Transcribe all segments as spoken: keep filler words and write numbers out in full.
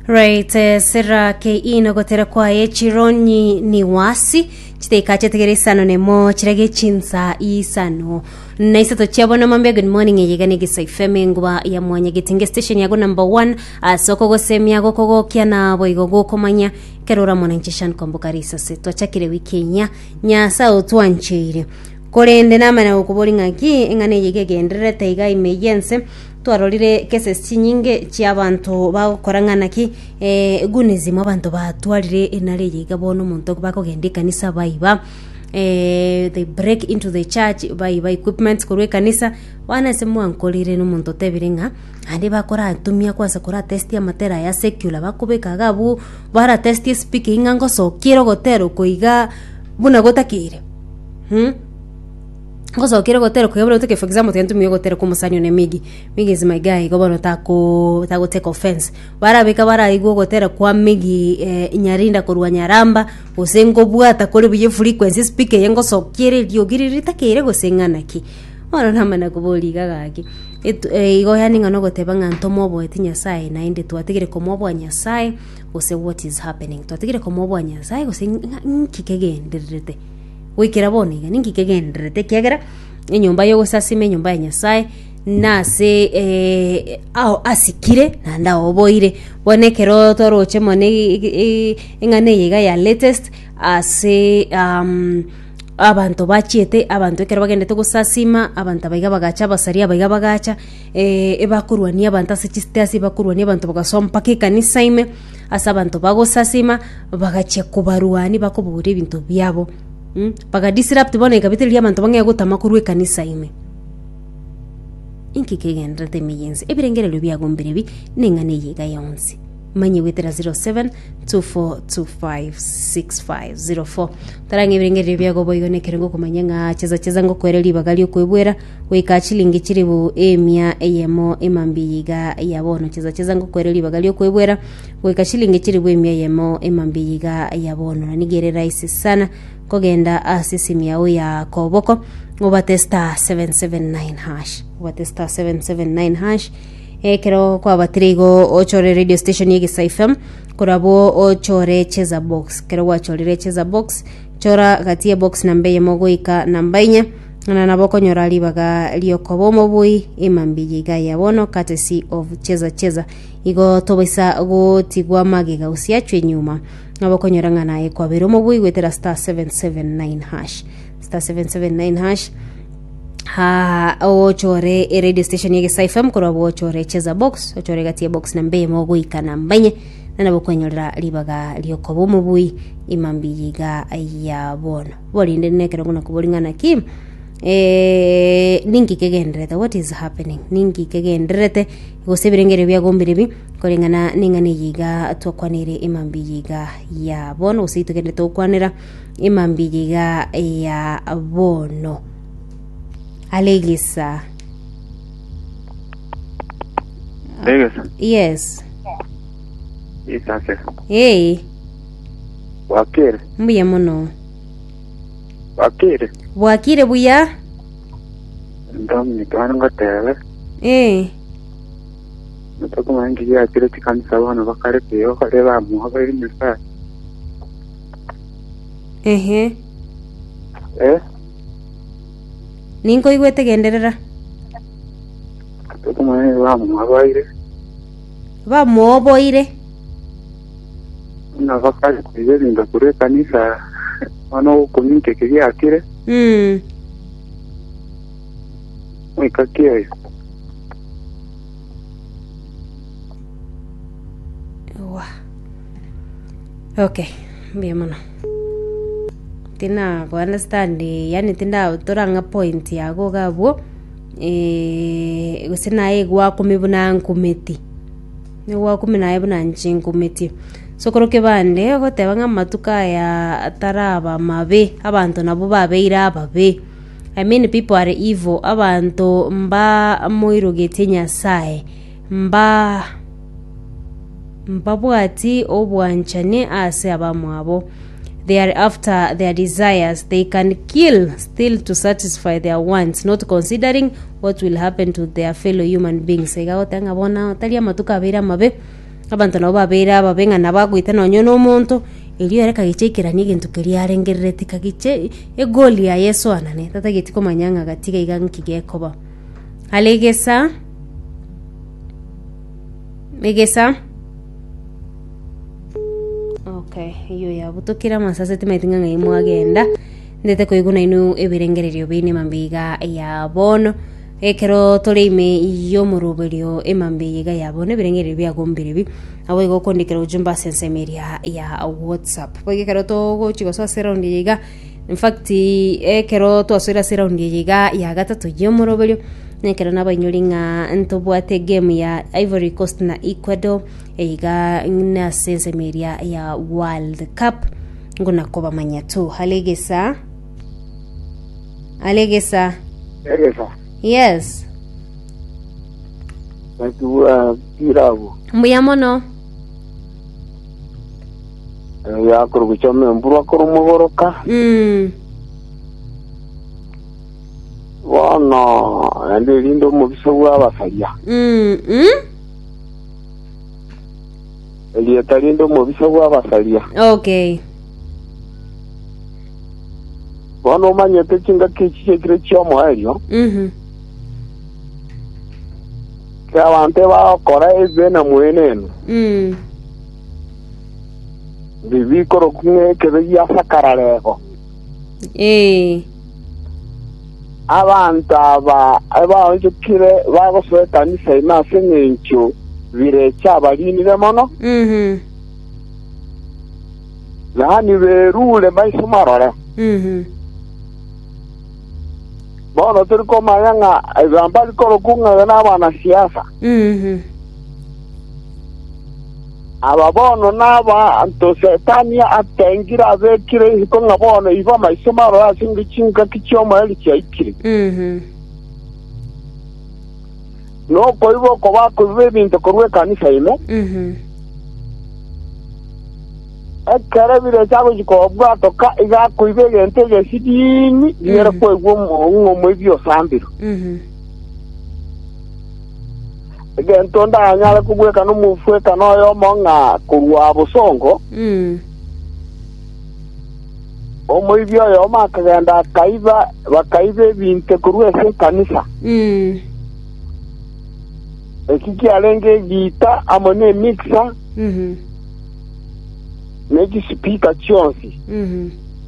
Right, uh, sera ke ino gotera kwa e chironyi ni wasi chiteka chetegere sano nemo chirage chinsa isano naisa to chabona mambe. Good morning yegane gisaife ngwa ya mwanya gitinge station yago number one asoko go semya go kogo kya na boigo go komanya kerora mona nchishan kombokarisa se twachakire wikenya nya sa otwanchire korende namana ukubolinga ki engane yege gendere teiga imeyense twarorire cases chinyinge cy'abantu bakorangana ki eh gunizimo abantu batwarire inare yiga bono muntu bakogenda kanisa baiba eh they break into the church baiba equipment korwe kanisa wana semu ankolire no muntu tebirenga andi bakora atumia kwasa kora test ya matera ya secular bakubeka gabu bara test speaking ango so kiro gotero koiga buna gotakire hm Koso kiro gotero kuyabura uteke for example tentu miyo gotero kumusanyo ne migi migi is my guy gobono tako tako take offense bara bika bara igo gotero kwa migi eh, nyarinda korwa nyaramba usengo bwata kole biye frequency speak yengo so kire lyo giririta kire gosengana ki ora namana kuboli gagaki it eh, igo yani ngano goteba nganto mobo etinya sai na inde twatigire komobo nyasai ose what is happening twatigire komobo nyasai ose nkikegenderete wikira boniga ningi kegendrete kyagera inyumba yo gusasime nyumba ya Nyasaye nase eh au asikire nanda oboire bonekero toroche mone ingane yiga ya latest ase um abantu bachiete abantu ekero bagendete gusasima abantu baiga bagacha basaria baiga bagacha eh ebakurwania abantu asichisitasi bakurwania abantu bagasompa ke kanisa ime asa abantu bagosasima bagache kubaruani bakubure ibintu byabo Mm? Paga disrupt bona ikabitiri ya manto bange gutama kurwe kanisa ime inki kegendra te miyense ebirengere lubya gombirebi nengane yiga yonsi manye wetera zero seven two four two five six five zero four tarange ebirengere lubya go boyone kerengo kumanyanga cheza cheza ngo kwereli bagali kwebwera weka chilingi chiribu emia eyemo emambi yiga yabono cheza cheza ngo kwereli bagali kwebwera weka chilingi chiribu emia yemo emambi yiga yabono na nigere raisi sana kogenda asisimi yao ya koboko ubatesta seven seven nine hash ubatesta seven seven nine hash ekero kwa batrigo ochore radio station yege saifem kurabo ochore cheza box kero wachorire cheza box chora gatie box nambe yemogoika nambainya na naboko nyorali baga liokobo mobui imambiyiga yabono courtesy of cheza cheza igo tobisa go tigwa magiga usiachwe nyuma naboko nyoranga naye kwa bero mobui wetera star seven seven nine hash star seven seven nine hash ha ochore radio station yege saifam kurabo ochore cheza box ochore gatie box nambe mogoika nambanye na naboko nyorala libaga liokobo mobui imambiyiga yabono bolinde nekero kuna kubolingana kim eh ningi kegendrete what is happening ningi kegendrete gosebirengere bya gombirebi kolengana ningane yiga twakwanire imambi yiga ya bono usito kende twakwanira imambi yiga ya bono alegisa Alegisa yes isake hey wakire mbuya mono wakire wakire buya ndamni kana ngatele eh mutako mangi ya kire tikanisa bana bakare peyo kare ba mu habari mesa ehe eh ninko igwete genderera mutako mangi ba mu habari ba moboire na bakare peyo linda kure kanisa ano kunyike kiri akire mm wikakie wa okay bien mano tina go understand yani tinda toranga point yago gabo eh gusina egwa kumibuna nkumeti ni wa kumina ebuna nchinkumeti sokoroke bande gotebanga matuka ya taraba mabe abantu nabo babeira ababe I mean people are evil abantu mba moirogete Nyasaye mba mbabwati obwanchane ase abamwabo they are after their desires they can kill still to satisfy their wants not considering what will happen to their fellow human beings. Ega otanga bona talia matuka bera mabe abantu nabo babera babenga nabagwita nonyo n'omuntu elio reka gichekirani gintu kiriarengererete kagiche egoli ya Yesu anane tata gitiko manyanga gatiga iganki gekoba alegesa megesa okay iyo ya butokira masase timaitinga ngai mwagenda ndete koiguna inu ebirengererio bine mambiga ya bono ekero toleime iyo muruberio emambiga ya bono ebirengererio bya gombiribi awo igo kondikira ujumba sensemeria ya WhatsApp poige kero to go chigo so sera undiga in fact ekero to asira sera undiga ya gatatu yo muruberio nekero nabanyolinga ntobwate game ya Ivory Coast na Ecuador eiga na sensemeria ya World Cup ngona koba manyatu halegesa alegesa Egesa. yes Natua kirabo. muyamono Ya kuruguchome mburu kurumugoroka. mm Wana ande lindo mubiso bw'abasalia. mm mm Eliye talindo mubiso bw'abasalia. okay Wana umanye tekinga kichi kire kyomo elio. mhm Kawante ba kora ezena mweneno. mm Bibi koro kunge kebe ya sakararego. eh Abantu aba aba njukire bagosweta ni sema senyencho birecha balinire mono. mhm Nani berule maiso marore. mhm Bono turiko mayanga example koro kunga na bana siasa. mhm Aba bono naba anto setania atengira bekire ko ngabono iva maiso marore asingi chinga kichoma eli chaikire. mhm No koibo ko ba ko bebinto korwe kanisa ime. mhm Ekere bire chabo jiko bwato ka iga kuibege nteje sidini yera ko egwo ngo mwebyo sambiro. mhm Ege ntonda anyala kubweka no mufweka no yo monga kurwa busongo. mm Omwebyo yo makagenda kaiba bakaibe binte kurwe se kanisa. mm Ekiki alenge gita amone mixa mhm neki speaker chonsi. mhm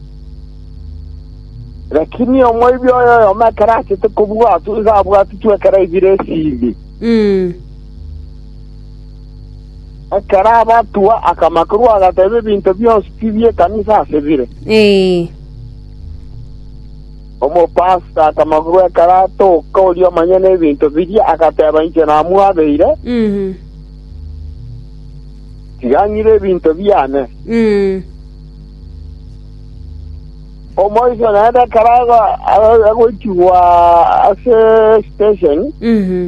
Lakini omwebyo yo yo makara chete kubwa tu za bwa tu ekara ibire sibi. mm Akara batua akamakuru agatebe bintu byose kibye kanisa asebire. eh Omo pasta akamakuru akara to kolio manyene bintu bidya akateba inche na muabeire. mhm Tiganyire bintu byane. mm Omo iso na da karaga agochiwa ase station. mhm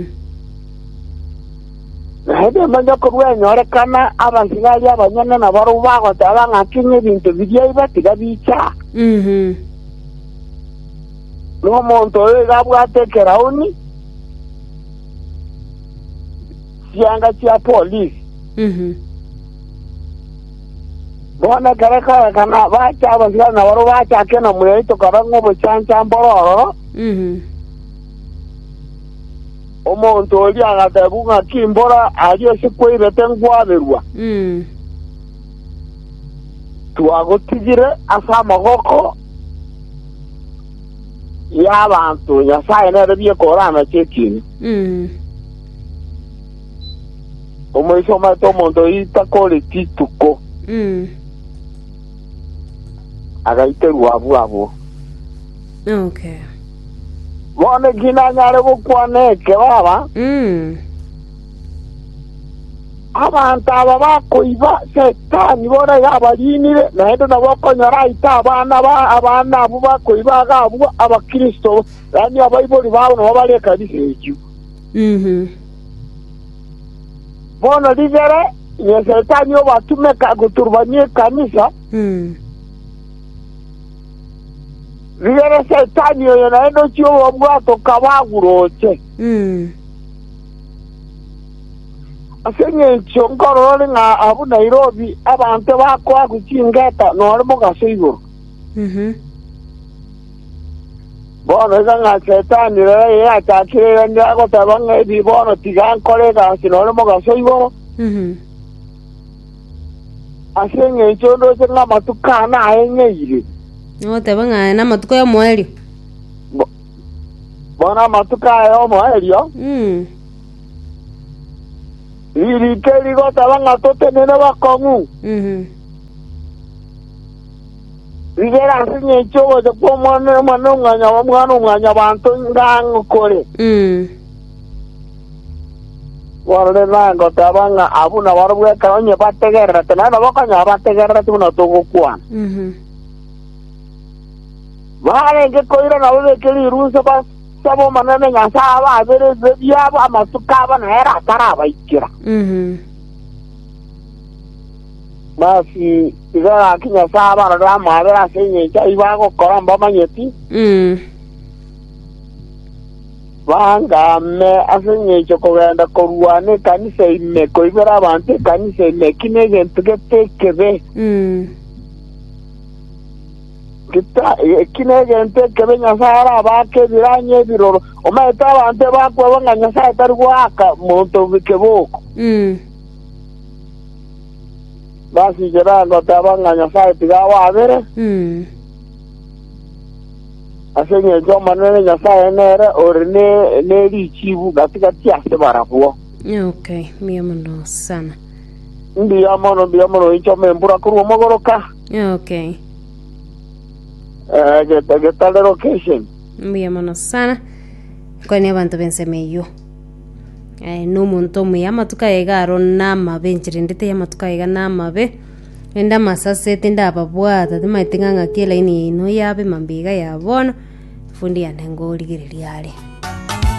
Hede manja kurwe nyorekana abansigali abanyene na baru bago tabanga kinye bintu bidya iba tigabicha. mhm No monto e gabwate kerauni. Sianga chia police. mhm Bona karaka kana bacha abansigali na baru bacha kena muyeito karango bochancha mbororo. mhm Omonto oli agatebunga kimbora alio sikweire tengwaberwa. mm Twagotigire asa magoko y'abantu nyasaye nerebye korana chekini. mm Omoiso mato omonto yita kore tituko mm agaiterwa bwabo. okay Bone gina nyare bukwane ke baba mm abantu aba bakoiba setani bona yabalinire na hendo na bakonyora ita abana ba abana abo bakoiba gabo abakristo yani abayiboli bawo no bale kanisa ekyo. mhm Bona ligere ye setani obatume ka guturbanye kanisa mm ligere setani yo na hendo kyo obwato kabaguroche. mm asenye chongoro nga abu Nairobi abantu bakwa kuchingeta no mo gasego mhm bono nga chetani re ya takire ndia ko tabanga di bono tigan kolega sino mo gasego mhm asenye chondo senga matukana ayenye ile no tabanga na matuko ya mweli bona matuka yo mwelio mm iri keri go tabanga tote nene bakongu mhm igera sinye chogo de pomone manunganya wa mwana nganya bantu ngango kore mm warle nango tabanga abuna warwe kaonye bategera tena na bakanya bategera tuna togo kwa mhm vale ke koira na wele keli rusa ba sabo manane nya saba abere zebia ba masuka ba na era taraba ikira mhm basi igara kinya saba na da mabera senye cha ibago koramba manyeti mm banga me asenye chokogenda koruane kanisa ime koibera bante kanisa ime kinege ntugete kebe mm kita kinege ntugete kebe nyasara bake biranye biroro omaeta bante bakwa banganya sa tarwaka monto bikeboko mm basi jera ngo tabanganya sa tigawa abere mm asenye jo manene nyasa enere orne ne richibu gatika tiase barabuo okay miamono sana ndi yamono biamono icho membura kuru mogoroka okay eh geta geta the location miamono sana kwani abantu bensemeyo eh no muntu muyama tukayegaro nama benjire ndete yama tukayega nama be enda masase tenda ababwata timaitinga ngakela ini no yabe mambiga yabona fundi yanengoli giririale